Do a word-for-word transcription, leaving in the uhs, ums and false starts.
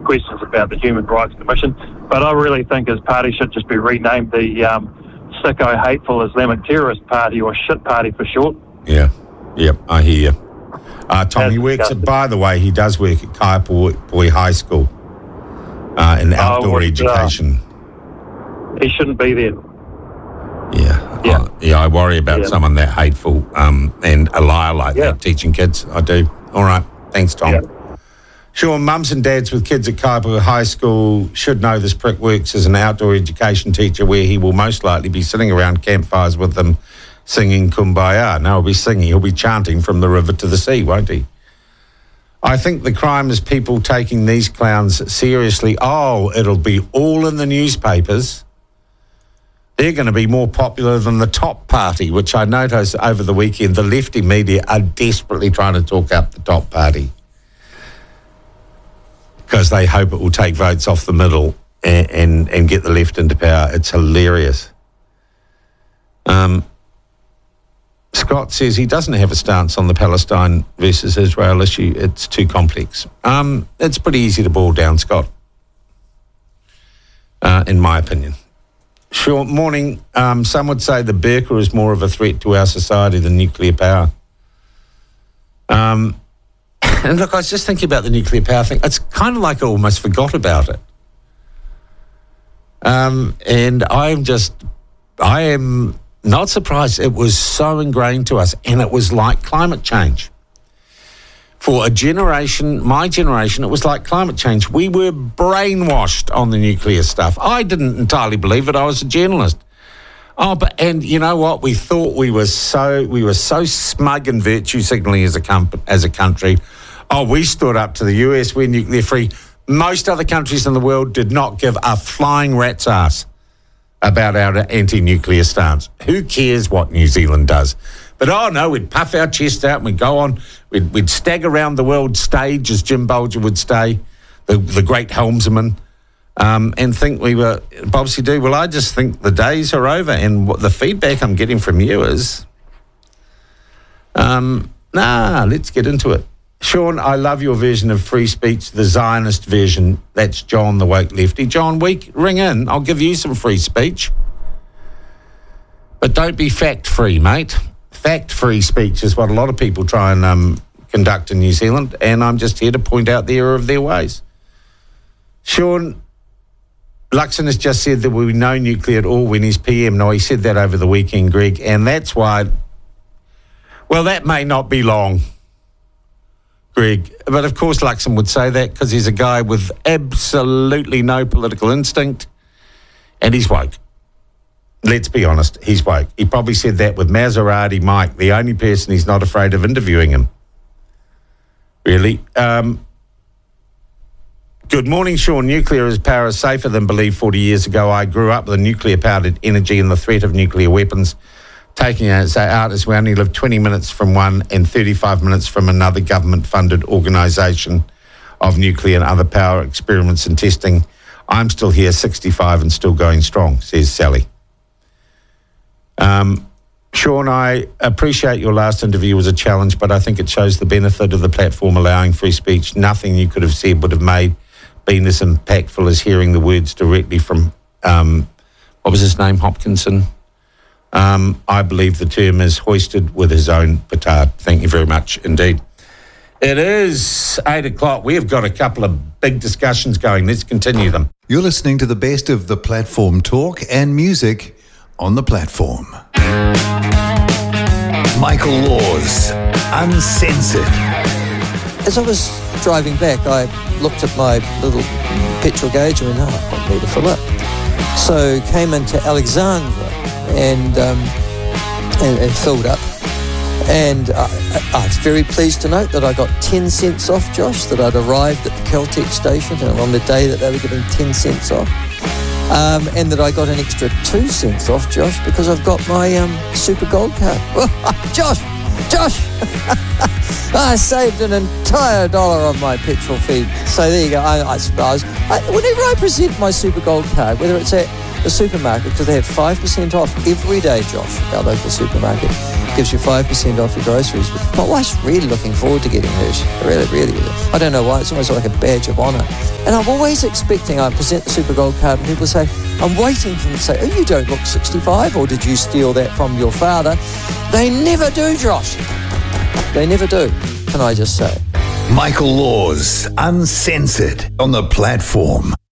questions about the Human Rights Commission. But I really think his party should just be renamed the um, Sicko Hateful Islamic Terrorist Party, or SHIT Party for short. Yeah, yep, I hear you. Uh, Tom, That's he works disgusting. at, by the way, he does work at Kaiapoi High School uh, in outdoor Oh, well, education. He shouldn't be there. Yeah, Yeah. I, yeah, I worry about Yeah. someone that hateful um, and a liar like Yeah. that teaching kids. I do. All right, thanks, Tom. Yeah. Sure, mums and dads with kids at Kaiapoi High School should know this prick works as an outdoor education teacher, where he will most likely be sitting around campfires with them singing Kumbaya. No, he'll be singing, he'll be chanting from the river to the sea, won't he? I think the crime is people taking these clowns seriously. Oh, it'll be all in the newspapers. They're going to be more popular than the top party, which I noticed over the weekend. The lefty media are desperately trying to talk up the top party because they hope it will take votes off the middle and, and, and get the left into power. It's hilarious. Um, Scott says he doesn't have a stance on the Palestine versus Israel issue. It's too complex. Um, it's pretty easy to boil down, Scott, uh, in my opinion. Sure, morning. Um, some would say the Burqa is more of a threat to our society than nuclear power. Um, and look, I was just thinking about the nuclear power thing. It's kind of like I almost forgot about it. Um, and I'm just, I am not surprised. It was so ingrained to us, and it was like climate change. For a generation, my generation, it was like climate change. We were brainwashed on the nuclear stuff. I didn't entirely believe it. I was a journalist. Oh, but and you know what? We thought we were so we were so smug and virtue signalling as a com- as a country. Oh, we stood up to the U S. We're nuclear free. Most other countries in the world did not give a flying rat's ass about our anti-nuclear stance. Who cares what New Zealand does? But, oh, no, we'd puff our chest out and we'd go on. We'd, we'd stag around the world stage, as Jim Bolger would say, the, the great helmsman, um, and think we were Bobsy do. Well, I just think the days are over. And what the feedback I'm getting from you is, um, nah, let's get into it. Sean, I love your version of free speech, the Zionist version. That's John, the woke lefty. John, we ring in. I'll give you some free speech. But don't be fact-free, mate. Fact-free speech is what a lot of people try and um, conduct in New Zealand, and I'm just here to point out the error of their ways. Sean, Luxon has just said there will be no nuclear at all when he's P M. No, he said that over the weekend, Greg, and that's why, well, that may not be long, Greg. But of course Luxon would say that because he's a guy with absolutely no political instinct, and he's woke. Let's be honest, he's woke. He probably said that with Maserati Mike, the only person he's not afraid of interviewing him. Really. Um, good morning, Sean. Nuclear is power is safer than believed forty years ago. I grew up with a nuclear-powered energy and the threat of nuclear weapons taking us out as we only live twenty minutes from one and thirty-five minutes from another government-funded organisation of nuclear and other power experiments and testing. I'm still here, sixty-five, and still going strong, says Sally. Um, Sean, I appreciate your last interview was a challenge, but I think it shows the benefit of the platform allowing free speech. Nothing you could have said would have made been as impactful as hearing the words directly from, um, what was his name, Hopkinson? Um, I believe the term is hoisted with his own petard. Thank you very much indeed. It is eight o'clock. We have got a couple of big discussions going. Let's continue them. You're listening to the best of the platform talk and music on the platform. Michael Laws, Uncensored. As I was driving back, I looked at my little petrol gauge and went, oh, I need to fill up. So came into Alexandra and, um, and, and filled up. And I, I was very pleased to note that I got ten cents off, Josh, that I'd arrived at the Caltex station and on the day that they were giving ten cents off. Um, and that I got an extra two cents off, Josh, because I've got my um, Super Gold card. Josh, Josh, I saved an entire dollar on my petrol feed. So there you go. I, I suppose I, whenever I present my Super Gold card, whether it's at the supermarket, because they have five percent off every day, Josh, our local supermarket, gives you five percent off your groceries. My wife's really looking forward to getting hers. Really, really. I don't know why. It's almost like a badge of honour. And I'm always expecting, I present the Super Gold card and people say, I'm waiting for them to say, oh, you don't look sixty-five, or did you steal that from your father? They never do, Josh. They never do, can I just say. Michael Laws, Uncensored, on the platform.